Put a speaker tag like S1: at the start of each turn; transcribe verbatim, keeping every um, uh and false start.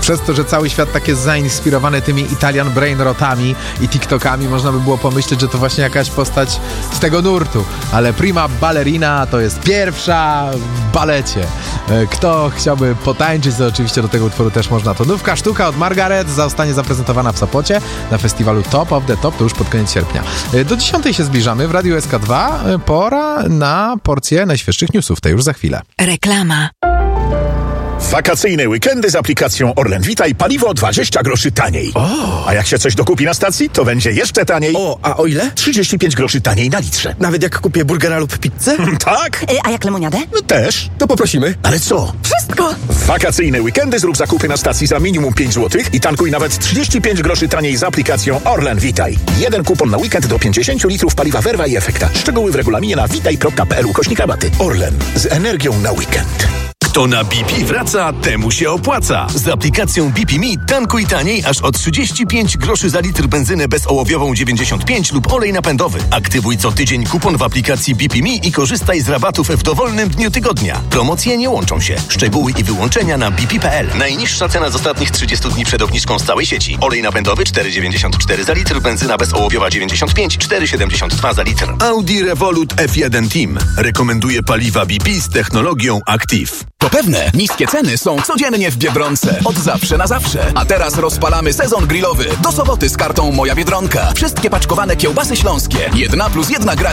S1: Przez to, że cały świat tak jest zainspirowany tymi Italian brain rotami i TikTokami, można by było pomyśleć, że to właśnie jakaś postać z tego nurtu. Ale Prima Ballerina to jest pierwsza w balecie. Kto chciałby potańczyć, to oczywiście do tego utworu też można. To nówka sztuka od Margaret zostanie zaprezentowana w Sopocie na festiwalu Top of the Top, to już pod koniec sierpnia. Do dziesiątej się zbliżamy w Radiu S K dwa. Pora na porcję najświeższych newsów. To już za chwilę.
S2: Reklama.
S3: Wakacyjne weekendy z aplikacją Orlen Witaj, paliwo dwadzieścia groszy taniej.
S4: O.
S3: A jak się coś dokupi na stacji, to będzie jeszcze taniej.
S4: O, a o ile?
S3: trzydzieści pięć groszy taniej na litrze.
S4: Nawet jak kupię burgera lub pizzę?
S3: Tak?
S5: A jak lemoniadę?
S3: No też.
S4: To poprosimy.
S3: Ale co?
S5: Wszystko!
S3: W wakacyjne weekendy zrób zakupy na stacji za minimum pięć złotych i tankuj nawet trzydzieści pięć groszy taniej z aplikacją Orlen Witaj. Jeden kupon na weekend do pięćdziesiąt litrów paliwa Verva i Efekta. Szczegóły w regulaminie na witaj kropka p l ukośnik rabaty. Orlen. Z energią na weekend.
S6: Kto na B P wraca, temu się opłaca. Z aplikacją B P Me tankuj taniej aż o trzydzieści pięć groszy za litr benzynę bezołowiową dziewięćdziesiąt pięć lub olej napędowy. Aktywuj co tydzień kupon w aplikacji B P Me i korzystaj z rabatów w dowolnym dniu tygodnia. Promocje nie łączą się. Szczegóły i wyłączenia na b p kropka p l. Najniższa cena z ostatnich trzydziestu dni przed obniżką z całej sieci. Olej napędowy cztery dziewięćdziesiąt cztery za litr, benzyna bezołowiowa dziewięćdziesiąt pięć, cztery siedemdziesiąt dwa za litr. Audi Revolut F jeden Team rekomenduje paliwa B P z technologią Active.
S7: To pewne, niskie ceny są codziennie w Biedronce. Od zawsze na zawsze. A teraz rozpalamy sezon grillowy. Do soboty z kartą Moja Biedronka. Wszystkie paczkowane kiełbasy śląskie. Jedna plus jedna gratis.